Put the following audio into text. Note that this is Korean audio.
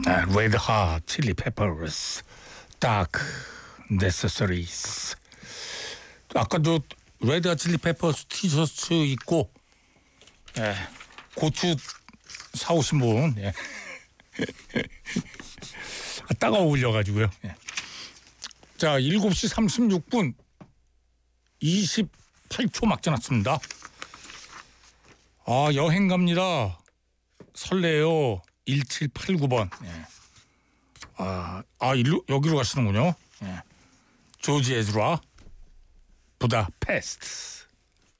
Red Hot Chili Peppers, Dark Necessaries. 아까도 Red Hot Chili Peppers 티셔츠 입고 고추 사오신 분 딱 어울려가지고요. 자, 7시 36분 28초 막 지났습니다. 여행 갑니다. 설레요. 1789번. 여기로 가시는군요. 조지 에즈라 부다페스트.